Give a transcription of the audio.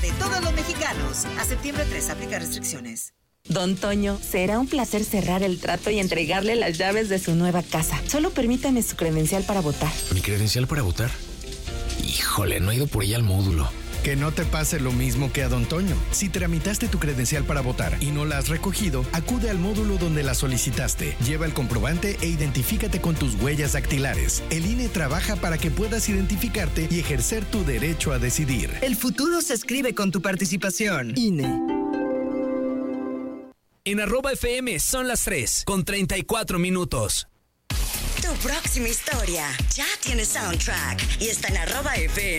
de todos los mexicanos. A septiembre 3, aplica restricciones. Don Toño, será un placer cerrar el trato y entregarle las llaves de su nueva casa. Solo permítame su credencial para votar. ¿Mi credencial para votar? Híjole, no he ido por ella al módulo. Que no te pase lo mismo que a Don Toño. Si tramitaste tu credencial para votar y no la has recogido, acude al módulo donde la solicitaste. Lleva el comprobante e identifícate con tus huellas dactilares. El INE trabaja para que puedas identificarte y ejercer tu derecho a decidir. El futuro se escribe con tu participación. INE. En @FM son las 3:34. Tu próxima historia ya tiene soundtrack y está en @FM.